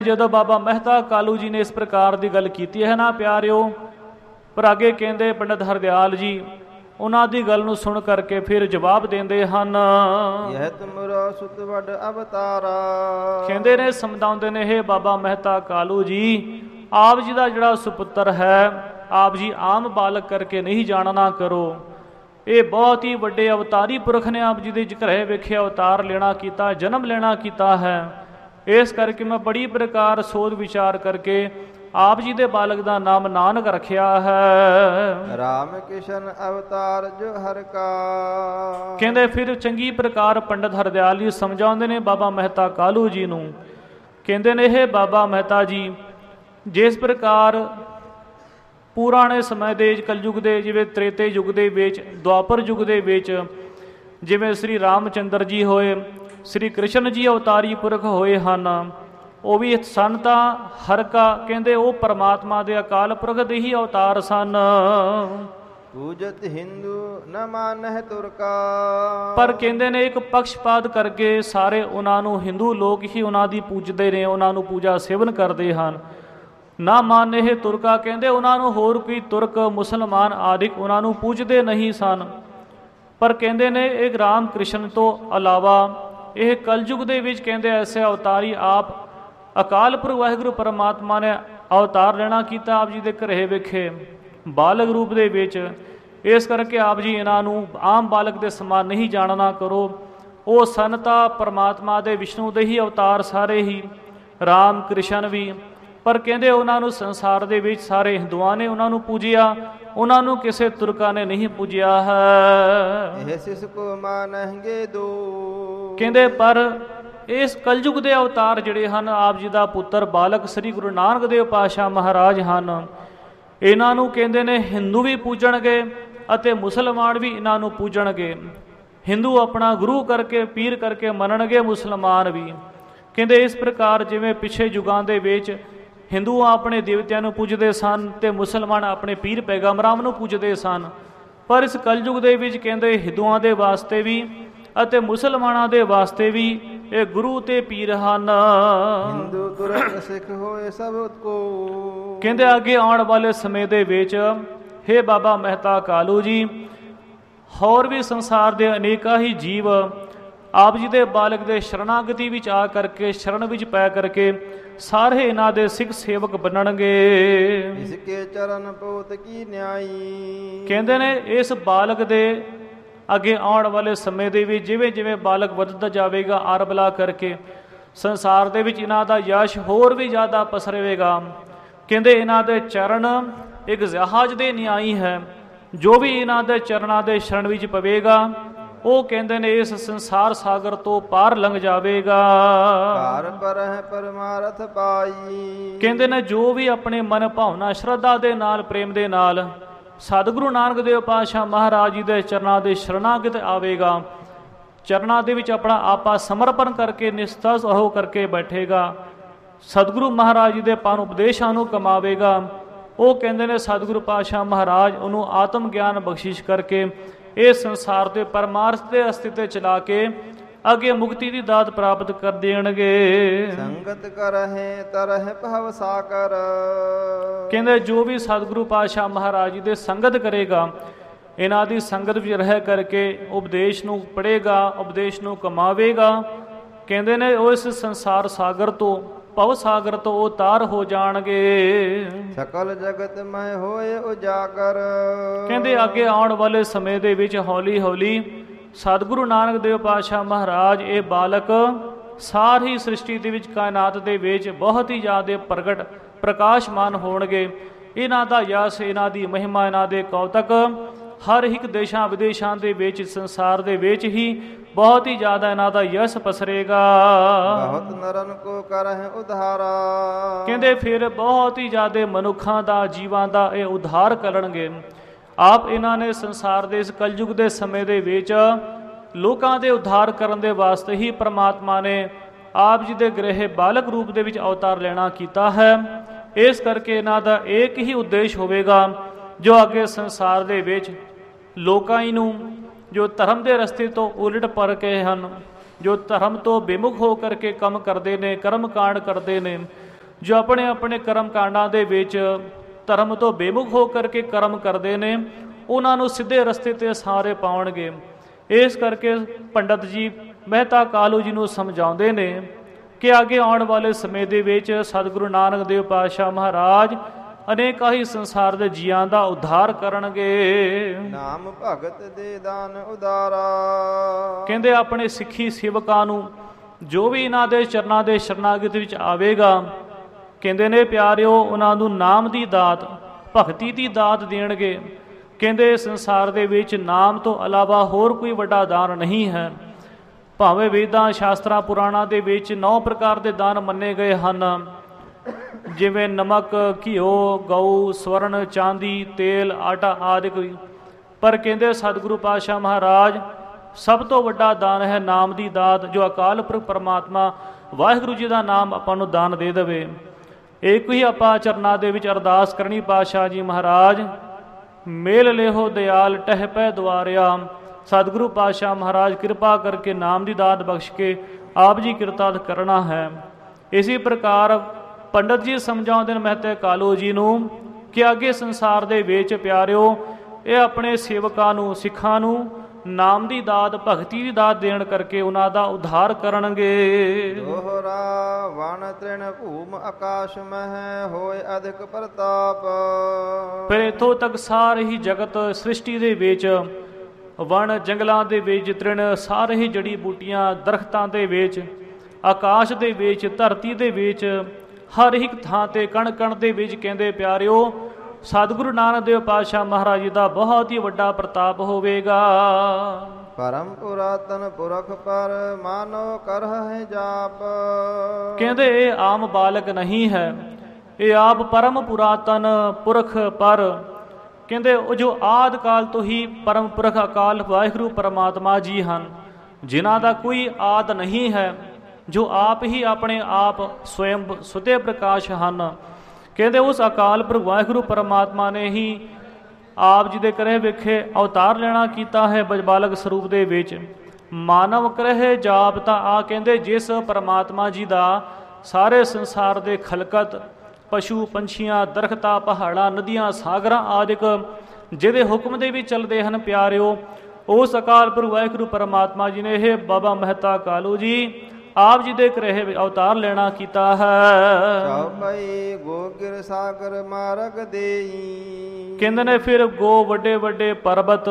ਜਦੋਂ ਬਾਬਾ ਮਹਿਤਾ ਕਾਲੂ ਜੀ ਨੇ ਇਸ ਪ੍ਰਕਾਰ ਦੀ ਗੱਲ ਕੀਤੀ ਹੈ ਨਾ ਪਿਆਰਿਓ, ਪਰ ਅੱਗੇ ਕਹਿੰਦੇ ਪੰਡਤ ਹਰਦਿਆਲ ਜੀ ਉਹਨਾਂ ਦੀ ਗੱਲ ਨੂੰ ਸੁਣ ਕਰਕੇ ਫਿਰ ਜਵਾਬ ਦਿੰਦੇ ਹਨ। ਯਹ ਤੁਮਰਾ ਸੁਤ ਵੱਡ ਅਵਤਾਰਾ, ਕਹਿੰਦੇ ਨੇ ਸਮਝਾਉਂਦੇ ਨੇ, ਇਹ ਬਾਬਾ ਮਹਿਤਾ ਕਾਲੂ ਜੀ ਆਪ ਜੀ ਦਾ ਜਿਹੜਾ ਸੁਪੁੱਤਰ ਹੈ, ਆਪ ਜੀ ਆਮ ਬਾਲਕ ਕਰਕੇ ਨਹੀਂ ਜਾਣਨਾ ਕਰੋ। ਇਹ ਬਹੁਤ ਹੀ ਵੱਡੇ ਅਵਤਾਰੀ ਪੁਰਖ ਨੇ ਆਪ ਜੀ ਦੇ ਘਰੇ ਵੇਖਿਆ ਅਵਤਾਰ ਲੈਣਾ ਕੀਤਾ, ਜਨਮ ਲੈਣਾ ਕੀਤਾ ਹੈ। ਇਸ ਕਰਕੇ ਮੈਂ ਬੜੀ ਪ੍ਰਕਾਰ ਸੋਚ ਵਿਚਾਰ ਕਰਕੇ ਆਪ ਜੀ ਦੇ ਬਾਲਕ ਦਾ ਨਾਮ ਨਾਨਕ ਰੱਖਿਆ ਹੈ। ਰਾਮ ਕਿਸ਼ਨ ਅਵਤਾਰ ਜੋ ਹਰ ਕਾ, ਕਹਿੰਦੇ ਫਿਰ ਚੰਗੀ ਪ੍ਰਕਾਰ ਪੰਡਤ ਹਰਦਿਆਲ ਜੀ ਸਮਝਾਉਂਦੇ ਨੇ ਬਾਬਾ ਮਹਿਤਾ ਕਾਲੂ ਜੀ ਨੂੰ। ਕਹਿੰਦੇ ਨੇ, ਇਹ ਬਾਬਾ ਮਹਿਤਾ ਜੀ ਜਿਸ ਪ੍ਰਕਾਰ ਪੁਰਾਣੇ ਸਮੇਂ ਦੇ ਕਲਯੁਗ ਦੇ, ਜਿਵੇਂ ਤ੍ਰੇਤੇ ਯੁੱਗ ਦੇ ਵਿੱਚ, ਦੁਆਪਰ ਯੁੱਗ ਦੇ ਵਿੱਚ ਜਿਵੇਂ ਸ੍ਰੀ ਰਾਮਚੰਦਰ ਜੀ ਹੋਏ, ਸ੍ਰੀ ਕ੍ਰਿਸ਼ਨ ਜੀ ਅਵਤਾਰੀ ਪੁਰਖ ਹੋਏ ਹਨ, ਉਹ ਵੀ ਸਨ ਤਾਂ ਹਰ ਕਾ, ਕਹਿੰਦੇ ਉਹ ਪਰਮਾਤਮਾ ਦੇ ਅਕਾਲ ਪੁਰਖ ਦੇ ਹੀ ਅਵਤਾਰ ਸਨ। ਪੂਜਤ ਹਿੰਦੂ ਨ ਮਾਨਹਿ ਤੁਰਕਾ, ਪਰ ਕਹਿੰਦੇ ਨੇ ਇੱਕ ਪਕਸ਼ਪਾਤ ਕਰਕੇ ਸਾਰੇ ਉਹਨਾਂ ਨੂੰ ਹਿੰਦੂ ਲੋਕ ਹੀ ਉਹਨਾਂ ਦੀ ਪੂਜਦੇ ਨੇ, ਉਹਨਾਂ ਨੂੰ ਪੂਜਾ ਸੇਵਨ ਕਰਦੇ ਹਨ। ਨਾ ਮਾਨਹਿ ਤੁਰਕਾ, ਕਹਿੰਦੇ ਉਹਨਾਂ ਨੂੰ ਹੋਰ ਕੋਈ ਤੁਰਕ ਮੁਸਲਮਾਨ ਆਦਿਕ ਉਹਨਾਂ ਨੂੰ ਪੂਜਦੇ ਨਹੀਂ ਸਨ। ਪਰ ਕਹਿੰਦੇ ਨੇ ਇਹ ਰਾਮ ਕ੍ਰਿਸ਼ਨ ਤੋਂ ਇਲਾਵਾ ਇਹ ਕਲਯੁਗ ਦੇ ਵਿੱਚ ਕਹਿੰਦੇ ਐਸੇ ਅਵਤਾਰੀ ਆਪ ਅਕਾਲ ਪੁਰਖ ਵਾਹਿਗੁਰੂ ਪਰਮਾਤਮਾ ਨੇ ਅਵਤਾਰ ਲੈਣਾ ਕੀਤਾ ਆਪ ਜੀ ਦੇ ਘਰੇ ਵੇਖੇ ਬਾਲਕ ਰੂਪ ਦੇ ਵਿੱਚ। ਇਸ ਕਰਕੇ ਆਪ ਜੀ ਇਹਨਾਂ ਨੂੰ ਆਮ ਬਾਲਕ ਦੇ ਸਮਾਨ ਨਹੀਂ ਜਾਣਨਾ ਕਰੋ। ਉਹ ਸੰਤਾ ਪਰਮਾਤਮਾ ਦੇ ਵਿਸ਼ਨੂੰ ਦੇ ਹੀ ਅਵਤਾਰ ਸਾਰੇ ਹੀ, ਰਾਮ ਕ੍ਰਿਸ਼ਨ ਵੀ। ਪਰ ਕਹਿੰਦੇ ਉਹਨਾਂ ਨੂੰ ਸੰਸਾਰ ਦੇ ਵਿੱਚ ਸਾਰੇ ਹਿੰਦੂਆਂ ਨੇ ਉਹਨਾਂ ਨੂੰ ਪੂਜਿਆ, ਉਹਨਾਂ ਨੂੰ ਕਿਸੇ ਤੁਰਕਾਂ ਨੇ ਨਹੀਂ ਪੂਜਿਆ ਹੈ। ਇਹ ਸਿਸ ਕੋ ਮਾਨਹਿਗੇ ਦੋ, ਕਹਿੰਦੇ ਪਰ ਇਸ ਕਲਯੁਗ ਦੇ ਅਵਤਾਰ ਜਿਹੜੇ ਹਨ ਆਪ ਜੀ ਦਾ ਪੁੱਤਰ ਬਾਲਕ ਸ੍ਰੀ ਗੁਰੂ ਨਾਨਕ ਦੇਵ ਪਾਤਸ਼ਾਹ ਮਹਾਰਾਜ ਹਨ। ਇਹਨਾਂ ਨੂੰ ਕਹਿੰਦੇ ਨੇ ਹਿੰਦੂ ਵੀ ਪੂਜਣਗੇ ਅਤੇ ਮੁਸਲਮਾਨ ਵੀ ਇਹਨਾਂ ਨੂੰ ਪੂਜਣਗੇ। ਹਿੰਦੂ ਆਪਣਾ ਗੁਰੂ ਕਰਕੇ ਪੀਰ ਕਰਕੇ ਮੰਨਣਗੇ, ਮੁਸਲਮਾਨ ਵੀ। ਕਹਿੰਦੇ ਇਸ ਪ੍ਰਕਾਰ ਜਿਵੇਂ ਪਿਛੇ ਯੁਗਾਂ ਦੇ ਵਿੱਚ ਹਿੰਦੂ ਆਪਣੇ ਦੇਵਤਿਆਂ ਨੂੰ ਪੂਜਦੇ ਸਨ ਤੇ ਮੁਸਲਮਾਨ ਆਪਣੇ ਪੀਰ ਪੈਗੰਬਰਾਂ ਨੂੰ ਪੂਜਦੇ ਸਨ। ਪਰ ਇਸ ਕਲਯੁਗ ਦੇ ਵਿੱਚ ਕਹਿੰਦੇ ਹਿੰਦੂਆਂ ਦੇ ਵਾਸਤੇ ਵੀ ਅਤੇ ਮੁਸਲਮਾਨਾਂ ਦੇ ਵਾਸਤੇ ਵੀ ਇਹ ਗੁਰੂ ਤੇ ਪੀਰ ਹਨ। ਹਿੰਦੂ ਤੁਰਕ ਸਿੱਖ ਹੋਏ ਸਭ ਕੋ, ਕਹਿੰਦੇ ਅੱਗੇ ਆਉਣ ਵਾਲੇ ਸਮੇਂ ਦੇ ਵਿੱਚ ਹੇ ਬਾਬਾ ਮਹਿਤਾ ਕਾਲੂ ਜੀ ਹੋਰ ਵੀ ਸੰਸਾਰ ਦੇ ਅਨੇਕਾਂ ਹੀ ਜੀਵ ਆਪ ਜੀ ਦੇ ਬਾਲਕ ਦੇ ਸ਼ਰਨਾਗਤੀ ਵਿੱਚ ਆ ਕਰਕੇ, ਸ਼ਰਨ ਵਿੱਚ ਪੈ ਕਰਕੇ ਸਾਰੇ ਇਹਨਾਂ ਦੇ ਸਿੱਖ ਸੇਵਕ ਬਣਨਗੇ। ਇਸ ਕੇ ਚਰਨ ਪੋਤ ਕੀ ਨਿਆਈ, ਕਹਿੰਦੇ ਨੇ ਇਸ ਬਾਲਕ ਦੇ ਅੱਗੇ ਆਉਣ ਵਾਲੇ ਸਮੇਂ ਦੇ ਵਿੱਚ ਜਿਵੇਂ ਜਿਵੇਂ ਬਾਲਕ ਵੱਧਦਾ ਜਾਵੇਗਾ ਆਰਬਲਾ ਕਰਕੇ ਸੰਸਾਰ ਦੇ ਵਿੱਚ ਇਹਨਾਂ ਦਾ ਯਸ਼ ਹੋਰ ਵੀ ਜ਼ਿਆਦਾ ਪਸਰੇਗਾ। ਕਹਿੰਦੇ ਇਹਨਾਂ ਦੇ ਚਰਨ ਇੱਕ ਜਹਾਜ਼ ਦੇ ਨਿਆਈ ਹੈ, ਜੋ ਵੀ ਇਹਨਾਂ ਦੇ ਚਰਨਾਂ ਦੇ ਸ਼ਰਨ ਵਿੱਚ ਪਵੇਗਾ ਉਹ ਕਹਿੰਦੇ ਨੇ ਇਸ ਸੰਸਾਰ ਸਾਗਰ ਤੋਂ ਪਾਰ ਲੰਘ ਜਾਵੇਗਾ। ਘਰ ਪਰਹਿ ਪਰਮਾਰਥ ਪਾਈ, ਕਹਿੰਦੇ ਨੇ ਜੋ ਵੀ ਆਪਣੇ ਮਨ ਭਾਵਨਾ ਸ਼ਰਧਾ ਦੇ ਨਾਲ ਪ੍ਰੇਮ ਦੇ ਨਾਲ ਸਤਿਗੁਰੂ ਨਾਨਕ ਦੇਵ ਪਾਤਸ਼ਾਹ ਮਹਾਰਾਜ ਜੀ ਦੇ ਚਰਨਾਂ ਦੇ ਸ਼ਰਨਾਗਤ ਆਵੇਗਾ, ਚਰਨਾਂ ਦੇ ਵਿੱਚ ਆਪਣਾ ਆਪਾ ਸਮਰਪਣ ਕਰਕੇ ਨਿਸਤਜ ਹੋ ਕਰਕੇ ਬੈਠੇਗਾ, ਸਤਿਗੁਰੂ ਮਹਾਰਾਜ ਜੀ ਦੇ ਪਾਨ ਉਪਦੇਸ਼ਾਂ ਨੂੰ ਕਮਾਵੇਗਾ, ਉਹ ਕਹਿੰਦੇ ਨੇ ਸਤਿਗੁਰੂ ਪਾਤਸ਼ਾਹ ਮਹਾਰਾਜ ਉਹਨੂੰ ਆਤਮ ਗਿਆਨ ਬਖਸ਼ਿਸ਼ ਕਰਕੇ ਇਸ ਸੰਸਾਰ ਦੇ ਪਰਮਾਰਥ ਦੇ ਰਸਤੇ ਤੇ ਚਲਾ ਕੇ ਅੱਗੇ ਮੁਕਤੀ ਦੀ ਦਾਤ ਪ੍ਰਾਪਤ ਕਰ ਦੇਣਗੇ। ਸੰਗਤ ਕਰਹਿ ਤਰਹਿ ਭਵ ਸਾਕਰ, ਕਹਿੰਦੇ ਜੋ ਵੀ ਸਤਿਗੁਰੂ ਪਾਤਸ਼ਾਹ ਮਹਾਰਾਜ ਜੀ ਦੇ ਸੰਗਤ ਕਰੇਗਾ, ਇਹਨਾਂ ਦੀ ਸੰਗਤ ਵਿੱਚ ਰਹਿ ਕਰਕੇ ਉਪਦੇਸ਼ ਨੂੰ ਪੜ੍ਹੇਗਾ, ਉਪਦੇਸ਼ ਨੂੰ ਕਮਾਵੇਗਾ, ਕਹਿੰਦੇ ਨੇ ਉਹ ਇਸ ਸੰਸਾਰ ਸਾਗਰ ਤੋਂ ਭਵ ਸਾਗਰ ਤੋਂ ਉਹ ਤਾਰ ਹੋ ਜਾਣਗੇ। ਸਕਲ ਜਗਤ ਮਹਿ ਹੋਏ ਉਜਾਗਰ, ਕਹਿੰਦੇ ਅੱਗੇ ਆਉਣ ਵਾਲੇ ਸਮੇਂ ਦੇ ਵਿੱਚ ਹੌਲੀ ਹੌਲੀ ਸਤਿਗੁਰੂ ਨਾਨਕ ਦੇਵ ਪਾਤਸ਼ਾਹ ਮਹਾਰਾਜ ਇਹ ਬਾਲਕ ਸਾਰੀ ਸ੍ਰਿਸ਼ਟੀ ਦੇ ਵਿੱਚ ਕਾਇਨਾਤ ਦੇ ਵਿੱਚ ਬਹੁਤ ਹੀ ਜ਼ਿਆਦਾ ਪ੍ਰਗਟ ਪ੍ਰਕਾਸ਼ਮਾਨ ਹੋਣਗੇ। ਇਹਨਾਂ ਦਾ ਯਸ਼, ਇਹਨਾਂ ਦੀ ਮਹਿਮਾ, ਇਹਨਾਂ ਦੇ ਕੌਤਕ ਹਰ ਇੱਕ ਦੇਸ਼ਾਂ ਵਿਦੇਸ਼ਾਂ ਦੇ ਵਿੱਚ ਸੰਸਾਰ ਦੇ ਵਿੱਚ ਹੀ ਬਹੁਤ ਹੀ ਜ਼ਿਆਦਾ ਇਹਨਾਂ ਦਾ ਯਸ਼ ਪਸਰੇਗਾ। ਬਹੁਤ ਨਰਨ ਕੋ ਕਰਹਿ ਉਧਾਰਾ, ਕਹਿੰਦੇ ਫਿਰ ਬਹੁਤ ਹੀ ਜ਼ਿਆਦਾ ਮਨੁੱਖਾਂ ਦਾ ਜੀਵਾਂ ਦਾ ਇਹ ਉਧਾਰ ਕਰਨਗੇ। ਆਪ ਇਹਨਾਂ ਨੇ ਸੰਸਾਰ ਦੇ ਇਸ ਕਲਯੁਗ ਦੇ ਸਮੇਂ ਦੇ ਵਿੱਚ ਲੋਕਾਂ ਦੇ ਉਧਾਰ ਕਰਨ ਦੇ ਵਾਸਤੇ ਹੀ ਪ੍ਰਮਾਤਮਾ ਨੇ ਆਪ ਜੀ ਦੇ ਗ੍ਰਹਿ ਬਾਲਕ ਰੂਪ ਦੇ ਵਿੱਚ ਅਵਤਾਰ ਲੈਣਾ ਕੀਤਾ ਹੈ। ਇਸ ਕਰਕੇ ਇਹਨਾਂ ਦਾ ਇੱਕ ਹੀ ਉਦੇਸ਼ ਹੋਵੇਗਾ, ਜੋ ਅੱਗੇ ਸੰਸਾਰ ਦੇ ਵਿੱਚ ਲੋਕਾਂ ਨੂੰ ਜੋ ਧਰਮ ਦੇ ਰਸਤੇ ਤੋਂ ਉਲਟ ਪਰ ਕੇ ਹਨ, ਜੋ ਧਰਮ ਤੋਂ ਬੇਮੁਖ ਹੋ ਕਰਕੇ ਕੰਮ ਕਰਦੇ ਨੇ, ਕਰਮ ਕਾਂਡ ਕਰਦੇ ਨੇ, ਜੋ ਆਪਣੇ ਆਪਣੇ ਕਰਮ ਕਾਂਡਾਂ ਦੇ ਵਿੱਚ ਧਰਮ ਤੋਂ ਬੇਮੁਖ ਹੋ ਕਰਕੇ ਕਰਮ ਕਰਦੇ ਨੇ, ਉਹਨਾਂ ਨੂੰ ਸਿੱਧੇ ਰਸਤੇ ਤੇ ਸਾਰੇ ਪਾਉਣਗੇ। ਇਸ ਕਰਕੇ ਪੰਡਤ ਜੀ ਮਹਿਤਾ ਕਾਲੂ ਜੀ ਨੂੰ ਸਮਝਾਉਂਦੇ ਨੇ ਕਿ ਅੱਗੇ ਆਉਣ ਵਾਲੇ ਸਮੇਂ ਦੇ ਵਿੱਚ ਸਤਿਗੁਰੂ ਨਾਨਕ ਦੇਵ ਪਾਤਸ਼ਾਹ ਮਹਾਰਾਜ ਅਨੇਕਾਂ ਹੀ ਸੰਸਾਰ ਦੇ ਜੀਆਂ ਦਾ ਉଦ୍ਧਾਰ ਕਰਨਗੇ। ਨਾਮ ਭਗਤ ਦੇ ਦਾਨ ਉਦਾਰਾ। ਕਹਿੰਦੇ ਆਪਣੇ ਸਿੱਖੀ ਸੇਵਕਾਂ ਨੂੰ ਜੋ ਵੀ ਇਹਨਾਂ ਦੇ ਚਰਨਾਂ ਦੇ ਸ਼ਰਨਾਗਤ ਵਿੱਚ ਆਵੇਗਾ, ਕਹਿੰਦੇ ਨੇ ਪਿਆਰਿਓ, ਉਹਨਾਂ ਨੂੰ ਨਾਮ ਦੀ ਦਾਤ, ਭਗਤੀ ਦੀ ਦਾਤ ਦੇਣਗੇ। ਕਹਿੰਦੇ ਸੰਸਾਰ ਦੇ ਵਿੱਚ ਨਾਮ ਤੋਂ ਇਲਾਵਾ ਹੋਰ ਕੋਈ ਵੱਡਾ ਦਾਨ ਨਹੀਂ ਹੈ। ਭਾਵੇਂ ਵੇਦਾਂ ਸ਼ਾਸਤਰਾਂ ਪੁਰਾਣਾਂ ਦੇ ਵਿੱਚ 9 ਪ੍ਰਕਾਰ ਦੇ ਦਾਨ ਮੰਨੇ ਗਏ ਹਨ, ਜਿਵੇਂ ਨਮਕ, ਘਿਓ, ਗਊ, ਸਵਰਨ, ਚਾਂਦੀ, ਤੇਲ, ਆਟਾ ਆਦਿਕ। ਪਰ ਕਹਿੰਦੇ ਸਤਿਗੁਰੂ ਪਾਤਸ਼ਾਹ ਮਹਾਰਾਜ ਸਭ ਤੋਂ ਵੱਡਾ ਦਾਨ ਹੈ ਨਾਮ ਦੀ ਦਾਤ, ਜੋ ਅਕਾਲ ਪੁਰਖ ਪਰਮਾਤਮਾ ਵਾਹਿਗੁਰੂ ਜੀ ਦਾ ਨਾਮ ਆਪਾਂ ਨੂੰ ਦਾਨ ਦੇ ਦੇਵੇ। ਇੱਕ ਹੀ ਆਪਾਂ ਚਰਨਾਂ ਦੇ ਵਿੱਚ ਅਰਦਾਸ ਕਰਨੀ, ਪਾਤਸ਼ਾਹ ਜੀ ਮਹਾਰਾਜ ਮੇਲ ਲਿਹੋ ਦਿਆਲ ਟਹਿ ਪੈ ਦੁਆਰਿਆ। ਸਤਿਗੁਰੂ ਪਾਤਸ਼ਾਹ ਮਹਾਰਾਜ ਕਿਰਪਾ ਕਰਕੇ ਨਾਮ ਦੀ ਦਾਤ ਬਖਸ਼ ਕੇ ਆਪ ਜੀ ਕਿਰਤਾਰਥ ਕਰਨਾ ਹੈ। ਇਸੇ ਪ੍ਰਕਾਰ ਪੰਡਤ ਜੀ ਸਮਝਾਉਂਦੇ ਨੇ ਮਹਿਤੇ ਕਾਲੂ ਜੀ ਨੂੰ ਕਿ ਅੱਗੇ ਸੰਸਾਰ ਦੇ ਵਿੱਚ ਪਿਆਰਿਓ, ਇਹ ਆਪਣੇ ਸੇਵਕਾਂ ਨੂੰ, ਸਿੱਖਾਂ ਨੂੰ ਨਾਮ ਦੀ ਦਾਤ, ਭਗਤੀ ਦੀ ਦਾਤ ਦੇਣ ਕਰਕੇ ਉਹਨਾਂ ਦਾ ਉଦ୍ਧਾਰ ਕਰਨਗੇ। ਦੋਹਰਾ ਵਣ ਤ੍ਰਿਣ ਭੂਮ ਆਕਾਸ਼ ਮਹਿ ਹੋਏ ਅਧਿਕ ਪ੍ਰਤਾਪ। ਫਿਰ ਇੱਥੋਂ ਤੱਕ ਸਾਰੇ ਹੀ ਜਗਤ ਸ੍ਰਿਸ਼ਟੀ ਦੇ ਵਿੱਚ, ਵਣ ਜੰਗਲਾਂ ਦੇ ਵਿੱਚ, ਤ੍ਰਿਣ ਸਾਰੇ ਹੀ ਜੜੀ ਬੂਟੀਆਂ, ਦਰਖਤਾਂ ਦੇ ਵਿੱਚ, ਆਕਾਸ਼ ਦੇ ਵਿੱਚ, ਧਰਤੀ ਦੇ ਵਿੱਚ, ਹਰ ਇੱਕ ਥਾਂ ਤੇ, ਕਣ ਕਣ ਦੇ ਵਿੱਚ ਕਹਿੰਦੇ ਪਿਆਰਿਓ ਸਤਿਗੁਰੂ ਨਾਨਕ ਦੇਵ ਪਾਤਸ਼ਾਹ ਮਹਾਰਾਜ ਜੀ ਦਾ ਬਹੁਤ ਹੀ ਵੱਡਾ ਪ੍ਰਤਾਪ ਹੋਵੇਗਾ। ਪਰਮ ਪੁਰਾਤਨ ਪੁਰਖ ਪਰ ਮਾਨੋ ਕਰਹ ਹੈ ਜਾਪ। ਕਹਿੰਦੇ ਇਹ ਆਮ ਬਾਲਕ ਨਹੀਂ ਹੈ, ਇਹ ਆਪ ਪਰਮ ਪੁਰਾਤਨ ਪੁਰਖ ਪਰ, ਕਹਿੰਦੇ ਉਹ ਜੋ ਆਦਿ ਕਾਲ ਤੋਂ ਹੀ ਪਰਮ ਪੁਰਖ ਅਕਾਲ ਵਾਹਿਗੁਰੂ ਪਰਮਾਤਮਾ ਜੀ ਹਨ, ਜਿਨ੍ਹਾਂ ਦਾ ਕੋਈ ਆਦਿ ਨਹੀਂ ਹੈ, ਜੋ ਆਪ ਹੀ ਆਪਣੇ ਆਪ ਸਵਯੰ ਸੁਤੇ ਪ੍ਰਕਾਸ਼ ਹਨ। ਕਹਿੰਦੇ ਉਸ ਅਕਾਲ ਪੁਰਖ ਵਾਹਿਗੁਰੂ ਪਰਮਾਤਮਾ ਨੇ ਹੀ ਆਪ ਜੀ ਦੇ ਕਰੇ ਵਿਖੇ ਅਵਤਾਰ ਲੈਣਾ ਕੀਤਾ ਹੈ ਬਾਲਕ ਸਰੂਪ ਦੇ ਵਿੱਚ। ਮਾਨਵ ਕਰਹਿ ਜਾਪ, ਤਾਂ ਆ ਕਹਿੰਦੇ ਜਿਸ ਪਰਮਾਤਮਾ ਜੀ ਦਾ ਸਾਰੇ ਸੰਸਾਰ ਦੇ ਖਲਕਤ, ਪਸ਼ੂ ਪੰਛੀਆਂ, ਦਰਖਤਾਂ, ਪਹਾੜਾਂ, ਨਦੀਆਂ, ਸਾਗਰਾਂ ਆਦਿਕ ਜਿਹਦੇ ਹੁਕਮ ਦੇ ਵੀ ਚੱਲਦੇ ਹਨ ਪਿਆਰਿਓ, ਉਸ ਅਕਾਲ ਪੁਰਖ ਵਾਹਿਗੁਰੂ ਪਰਮਾਤਮਾ ਜੀ ਨੇ ਇਹ ਬਾਬਾ ਮਹਿਤਾ ਕਾਲੂ ਜੀ ਆਪ ਜੀ ਦੇ ਘਰੇ ਅਵਤਾਰ ਲੈਣਾ ਕੀਤਾ ਹੈ। ਚੌਪਈ ਗੋਗਿਰ ਸਾਗਰ ਮਾਰਗ ਦੇਈ। ਕਹਿੰਦੇ ਨੇ ਫਿਰ ਗੋ ਵੱਡੇ ਵੱਡੇ ਪਰਬਤ,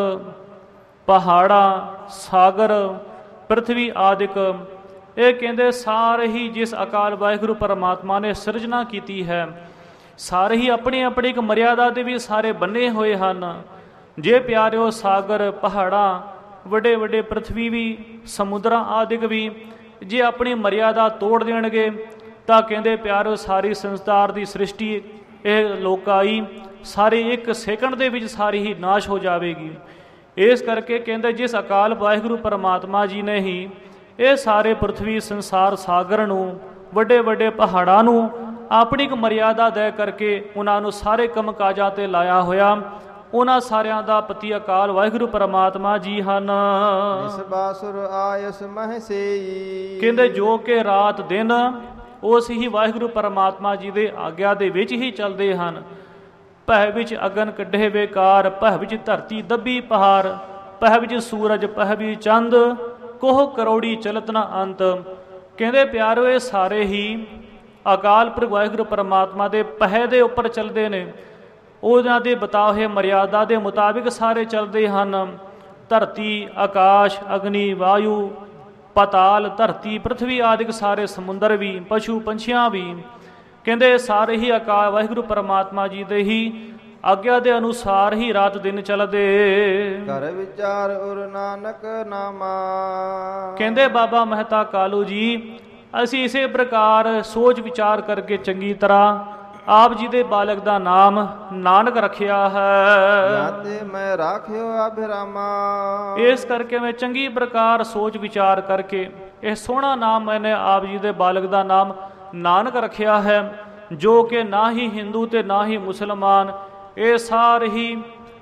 ਪਹਾੜਾਂ, ਸਾਗਰ, ਪ੍ਰithvi ਆਦਿਕ, ਇਹ ਕਹਿੰਦੇ ਸਾਰੇ ਹੀ ਜਿਸ ਅਕਾਲ ਵਾਹਿਗੁਰੂ ਪਰਮਾਤਮਾ ਨੇ ਸਿਰਜਣਾ ਕੀਤੀ ਹੈ, ਸਾਰੇ ਹੀ ਆਪਣੀ ਆਪਣੀ ਇੱਕ ਮਰਿਆਦਾ ਦੇ ਵੀ ਸਾਰੇ ਬੰਨੇ ਹੋਏ ਹਨ। ਜੇ ਪਿਆਰਿਓ ਸਾਗਰ, ਪਹਾੜਾਂ, ਵੱਡੇ ਵੱਡੇ ਪ੍ਰithvi ਵੀ, ਸਮੁੰਦਰਾਂ ਆਦਿਕ ਵੀ ਜੇ ਆਪਣੀ ਮਰਿਆਦਾ ਤੋੜ ਦੇਣਗੇ ਤਾਂ ਕਹਿੰਦੇ ਪਿਆਰਿਓ ਸਾਰੀ ਸੰਸਾਰ ਦੀ ਸ੍ਰਿਸ਼ਟੀ, ਇਹ ਲੋਕਾਈ ਸਾਰੀ ਇੱਕ ਸੈਕਿੰਡ ਦੇ ਵਿੱਚ ਸਾਰੀ ਹੀ ਨਾਸ਼ ਹੋ ਜਾਵੇਗੀ। ਇਸ ਕਰਕੇ ਕਹਿੰਦੇ ਜਿਸ ਅਕਾਲ ਵਾਹਿਗੁਰੂ ਪਰਮਾਤਮਾ ਜੀ ਨੇ ਹੀ ਇਹ ਸਾਰੇ ਪ੍ਰithvi ਸੰਸਾਰ ਸਾਗਰ ਨੂੰ, ਵੱਡੇ ਵੱਡੇ ਪਹਾੜਾਂ ਨੂੰ ਆਪਣੀ ਇੱਕ ਮਰਿਆਦਾ ਦੇ ਕਰਕੇ ਉਹਨਾਂ ਨੂੰ ਸਾਰੇ ਕੰਮ ਕਾਜਾਂ ਤੇ ਲਾਇਆ ਹੋਇਆ, ਉਹਨਾਂ ਸਾਰਿਆਂ ਦਾ ਪਤੀ ਅਕਾਲ ਵਾਹਿਗੁਰੂ ਪਰਮਾਤਮਾ ਜੀ ਹਨ। ਇਸ ਬਾਸੁਰ ਆਇਸ ਮਹਿ ਸੇਈ। ਕਹਿੰਦੇ ਜੋ ਕਿ ਰਾਤ ਦਿਨ ਉਸ ਹੀ ਵਾਹਿਗੁਰੂ ਪਰਮਾਤਮਾ ਜੀ ਦੇ ਆਗਿਆ ਦੇ ਵਿੱਚ ਹੀ ਚੱਲਦੇ ਹਨ। ਪਹਿ ਵਿੱਚ ਅਗਨ ਕੱਢੇ ਵੇਕਾਰ, ਪਹਿ ਵਿੱਚ ਧਰਤੀ ਦੱਬੀ ਪਹਾੜ, ਪਹਿ ਵਿੱਚ ਸੂਰਜ, ਪਹਿ ਵਿੱਚ ਚੰਦ, ਕੋਹ ਕਰੋੜੀ ਚਲਤ ਨਾ ਅੰਤ। ਕਹਿੰਦੇ ਪਿਆਰਿਓ ਇਹ ਸਾਰੇ ਹੀ ਅਕਾਲ ਪੁਰਖ ਵਾਹਿਗੁਰੂ ਪਰਮਾਤਮਾ ਦੇ ਪਹਿ ਦੇ ਉੱਪਰ ਚੱਲਦੇ ਨੇ, ਉਹਨਾਂ ਦੇ ਬਤਾਏ ਹੋਏ ਮਰਿਆਦਾ ਦੇ ਮੁਤਾਬਿਕ ਸਾਰੇ ਚੱਲਦੇ ਹਨ। ਧਰਤੀ, ਆਕਾਸ਼, ਅਗਨੀ, ਵਾਯੂ, ਪਤਾਲ, ਧਰਤੀ, ਪ੍ਰithvi ਆਦਿਕ ਸਾਰੇ ਸਮੁੰਦਰ ਵੀ, ਪਸ਼ੂ ਪੰਛੀਆਂ ਵੀ, ਕਹਿੰਦੇ ਸਾਰੇ ਹੀ ਅਕਾਲ ਵਾਹਿਗੁਰੂ ਪਰਮਾਤਮਾ ਜੀ ਦੇ ਹੀ ਆਗਿਆ ਦੇ ਅਨੁਸਾਰ ਹੀ ਰਾਤ ਦਿਨ ਚੱਲਦੇ। ਕਰ ਵਿਚਾਰ ਉਰ ਨਾਨਕ ਨਾਮਾ। ਕਹਿੰਦੇ ਬਾਬਾ ਮਹਿਤਾ ਕਾਲੂ ਜੀ ਅਸੀਂ ਇਸੇ ਪ੍ਰਕਾਰ ਸੋਚ ਵਿਚਾਰ ਕਰਕੇ ਚੰਗੀ ਤਰ੍ਹਾਂ ਆਪ ਜੀ ਦੇ ਬਾਲਕ ਦਾ ਨਾਮ ਨਾਨਕ ਰੱਖਿਆ ਹੈ। ਤੇ ਮੈਂ ਰਾਖਿਓ ਅਭਿਰਾਮਾ। ਇਸ ਕਰਕੇ ਮੈਂ ਚੰਗੀ ਪ੍ਰਕਾਰ ਸੋਚ ਵਿਚਾਰ ਕਰਕੇ ਇਹ ਸੋਹਣਾ ਨਾਮ ਮੈਨੇ ਆਪ ਜੀ ਦੇ ਬਾਲਕ ਦਾ ਨਾਮ ਨਾਨਕ ਰੱਖਿਆ ਹੈ, ਜੋ ਕਿ ਨਾ ਹੀ ਹਿੰਦੂ ਤੇ ਨਾ ਹੀ ਮੁਸਲਮਾਨ, ਇਹ ਸਾਰੇ ਹੀ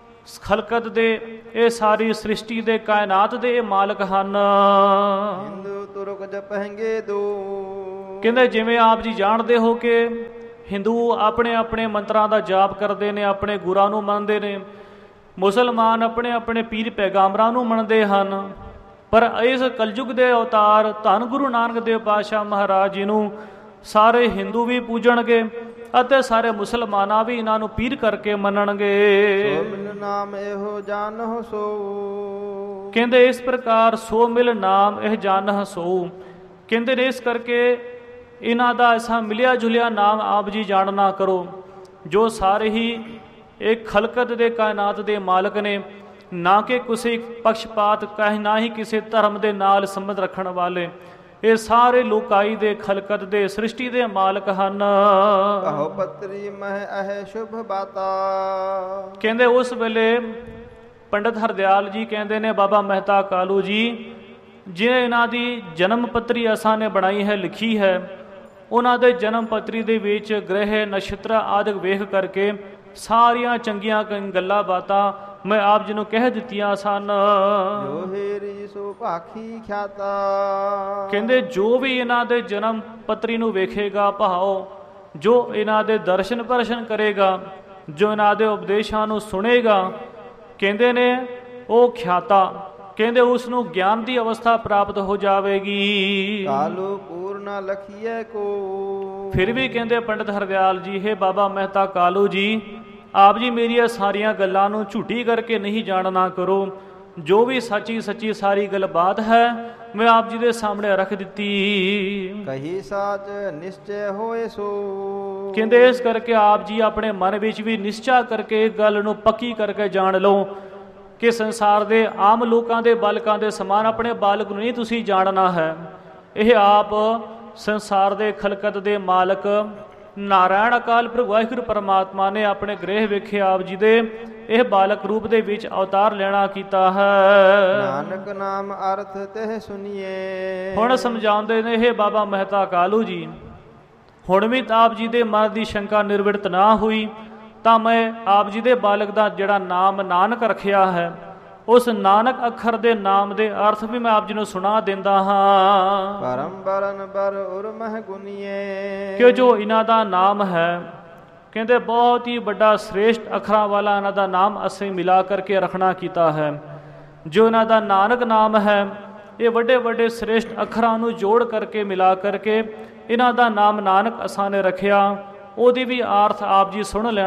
ਖਲਕਤ ਦੇ, ਇਹ ਸਾਰੀ ਸ੍ਰਿਸ਼ਟੀ ਦੇ, ਕਾਇਨਾਤ ਦੇ ਇਹ ਮਾਲਕ ਹਨ। ਹਿੰਦੂ ਤੁਰਕ ਜਪਹਿੰਗੇ ਦੋ। ਕਹਿੰਦੇ ਜਿਵੇਂ ਆਪ ਜੀ ਜਾਣਦੇ ਹੋ ਕਿ ਹਿੰਦੂ ਆਪਣੇ ਆਪਣੇ ਮੰਤਰਾਂ ਦਾ ਜਾਪ ਕਰਦੇ ਨੇ, ਆਪਣੇ ਗੁਰਾਂ ਨੂੰ ਮੰਨਦੇ ਨੇ। ਮੁਸਲਮਾਨ ਆਪਣੇ ਆਪਣੇ ਪੀਰ ਪੈਗੰਬਰਾਂ ਨੂੰ ਮੰਨਦੇ ਹਨ। ਪਰ ਇਸ ਕਲਯੁਗ ਦੇ ਅਵਤਾਰ ਧੰਨ ਗੁਰੂ ਨਾਨਕ ਦੇਵ ਪਾਤਸ਼ਾਹ ਮਹਾਰਾਜ ਜੀ ਨੂੰ ਸਾਰੇ ਹਿੰਦੂ ਵੀ ਪੂਜਣਗੇ ਅਤੇ ਸਾਰੇ ਮੁਸਲਮਾਨਾਂ ਵੀ ਇਹਨਾਂ ਨੂੰ ਪੀਰ ਕਰਕੇ ਮੰਨਣਗੇ। ਸੋ ਮਿਲ ਨਾਮ ਇਹੋ ਜਾਣਹੁ ਸੋ। ਕਹਿੰਦੇ ਇਸ ਪ੍ਰਕਾਰ ਸੋ ਮਿਲ ਨਾਮ ਇਹ ਜਾਣਹੁ ਸੋ। ਕਹਿੰਦੇ ਨੇ ਇਸ ਕਰਕੇ ਇਹਨਾਂ ਦਾ ਐਸਾ ਮਿਲਿਆ ਜੁਲਿਆ ਨਾਮ ਆਪ ਜੀ ਜਾਣਨਾ ਕਰੋ, ਜੋ ਸਾਰੇ ਹੀ ਇੱਕ ਖਲਕਤ ਦੇ ਕਾਇਨਾਤ ਦੇ ਮਾਲਕ ਨੇ, ਨਾ ਕਿ ਕਿਸੇ ਪਕਸ਼ਪਾਤ ਨਾ ਹੀ ਕਿਸੇ ਧਰਮ ਦੇ ਨਾਲ ਸੰਬੰਧ ਰੱਖਣ ਵਾਲੇ। ਇਹ ਸਾਰੇ ਲੋਕਾਈ ਦੇ ਖਲਕਤ ਦੇ ਸ੍ਰਿਸ਼ਟੀ ਦੇ ਮਾਲਕ ਹਨ। ਕਹੋ ਪਤਰੀ ਮਹਿ ਅਹਿ ਸ਼ੁਭ ਬਾਤਾ। ਕਹਿੰਦੇ ਉਸ ਵੇਲੇ ਪੰਡਤ ਹਰਦਿਆਲ ਜੀ ਕਹਿੰਦੇ ਨੇ ਬਾਬਾ ਮਹਿਤਾ ਕਾਲੂ ਜੀ, ਜਿਹਨੇ ਇਹਨਾਂ ਦੀ ਜਨਮ ਪੱਤਰੀ ਅਸਾਂ ਨੇ ਬਣਾਈ ਹੈ, ਲਿਖੀ ਹੈ, ਉਹਨਾਂ ਦੇ ਜਨਮ ਪੱਤਰੀ ਦੇ ਵਿੱਚ ਗ੍ਰਹਿ ਨਛੱਤਰ ਆਦਿ ਵੇਖ ਕਰਕੇ ਸਾਰੀਆਂ ਚੰਗੀਆਂ ਗੱਲਾਂ ਬਾਤਾਂ ਮੈਂ ਆਪ ਜੀ ਨੂੰ ਕਹਿ ਦਿੱਤੀਆਂ ਸਨ। ਜੋ ਹੇਰੀ ਸੋ ਭਾਖੀ ਖਿਆਤਾ। ਕਹਿੰਦੇ ਜੋ ਵੀ ਇਹਨਾਂ ਦੇ ਜਨਮ ਪੱਤਰੀ ਨੂੰ ਵੇਖੇਗਾ ਭਾਉ, ਜੋ ਇਹਨਾਂ ਦੇ ਦਰਸ਼ਨ ਪਰਸ਼ਨ ਕਰੇਗਾ, ਜੋ ਇਹਨਾਂ ਦੇ ਉਪਦੇਸ਼ਾਂ ਨੂੰ ਸੁਣੇਗਾ, ਕਹਿੰਦੇ ਨੇ ਉਹ ਖਿਆਤਾ, ਕਹਿੰਦੇ ਉਸ ਨੂੰ ਗਿਆਨ ਦੀ ਅਵਸਥਾ ਪ੍ਰਾਪਤ ਹੋ ਜਾਵੇਗੀ। ਕਾਲੂ ਪੂਰਨਾ ਲਖੀਏ ਕੋ। ਫਿਰ ਵੀ ਕਹਿੰਦੇ ਪੰਡਤ ਹਰਦਿਆਲ ਜੀ, ਹੈ ਬਾਬਾ ਮਹਿਤਾ ਕਾਲੂ ਜੀ, ਆਪ ਜੀ ਮੇਰੀਆਂ ਸਾਰੀਆਂ ਗੱਲਾਂ ਨੂੰ ਝੂਠੀ ਕਰਕੇ ਨਹੀਂ ਜਾਣਨਾ ਕਰੋ। ਜੋ ਵੀ ਸੱਚੀ ਸੱਚੀ ਸਾਰੀ ਗੱਲਬਾਤ ਹੈ ਮੈਂ ਆਪ ਜੀ ਦੇ ਸਾਹਮਣੇ ਰੱਖ ਦਿੱਤੀ। ਕਹੀ ਸਾਚ ਨਿਸ਼ਚੈ ਹੋਏ ਸੋ। ਕਹਿੰਦੇ ਇਸ ਕਰਕੇ ਆਪ ਜੀ ਆਪਣੇ ਮਨ ਵਿੱਚ ਵੀ ਨਿਸ਼ਚਾ ਕਰਕੇ ਇਹ ਗੱਲ ਨੂੰ ਪੱਕੀ ਕਰਕੇ ਜਾਣ ਲਓ ਕਿ ਸੰਸਾਰ ਦੇ ਆਮ ਲੋਕਾਂ ਦੇ ਬਾਲਕਾਂ ਦੇ ਸਮਾਨ ਆਪਣੇ ਬਾਲਕ ਨੂੰ ਨਹੀਂ ਤੁਸੀਂ ਜਾਣਨਾ ਹੈ। ਇਹ ਆਪ ਸੰਸਾਰ ਦੇ ਖਲਕਤ ਦੇ ਮਾਲਕ ਨਾਰਾਇਣ ਅਕਾਲ ਪੁਰਖ ਵਾਹਿਗੁਰੂ ਪਰਮਾਤਮਾ ਨੇ ਆਪਣੇ ਗ੍ਰਹਿ ਵੇਖੇ ਆਪ ਜੀ ਦੇ ਇਹ ਬਾਲਕ ਰੂਪ ਦੇ ਵਿੱਚ ਅਵਤਾਰ ਲੈਣਾ ਕੀਤਾ ਹੈ। ਨਾਨਕ ਨਾਮ ਅਰਥ ਤਹਿ ਸੁਨੀਏ। ਹੁਣ ਸਮਝਾਉਂਦੇ ਨੇ ਇਹ ਬਾਬਾ ਮਹਿਤਾ ਕਾਲੂ ਜੀ, ਹੁਣ ਵੀ ਆਪ ਜੀ ਦੇ ਮਨ ਦੀ ਸ਼ੰਕਾ ਨਿਰਵਿੜਤ ਨਾ ਹੋਈ ਤਾਂ ਮੈਂ ਆਪ ਜੀ ਦੇ ਬਾਲਕ ਦਾ ਜਿਹੜਾ ਨਾਮ ਨਾਨਕ ਰੱਖਿਆ ਹੈ, ਉਸ ਨਾਨਕ ਅੱਖਰ ਦੇ ਨਾਮ ਦੇ ਅਰਥ ਵੀ ਮੈਂ ਆਪ ਜੀ ਨੂੰ ਸੁਣਾ ਦਿੰਦਾ ਹਾਂ। ਪਰਮ ਬਰਨ ਬਰ ਉਰ ਮਹਿ ਗੁਨੀਏ। ਕਿ ਜੋ ਇਹਨਾਂ ਦਾ ਨਾਮ ਹੈ, ਕਹਿੰਦੇ ਬਹੁਤ ਹੀ ਵੱਡਾ ਸ੍ਰੇਸ਼ਟ ਅੱਖਰਾਂ ਵਾਲਾ ਇਹਨਾਂ ਦਾ ਨਾਮ ਅਸੀਂ ਮਿਲਾ ਕਰਕੇ ਰੱਖਣਾ ਕੀਤਾ ਹੈ। ਜੋ ਇਹਨਾਂ ਦਾ ਨਾਨਕ ਨਾਮ ਹੈ, ਇਹ ਵੱਡੇ ਵੱਡੇ ਸ੍ਰੇਸ਼ਟ ਅੱਖਰਾਂ ਨੂੰ ਜੋੜ ਕਰਕੇ ਮਿਲਾ ਕਰਕੇ ਇਹਨਾਂ ਦਾ ਨਾਮ ਨਾਨਕ ਅਸਾਂ ਨੇ ਰੱਖਿਆ। ਉਹਦੀ ਵੀ ਅਰਥ ਆਪ ਜੀ ਸੁਣ ਲੈਣਾ।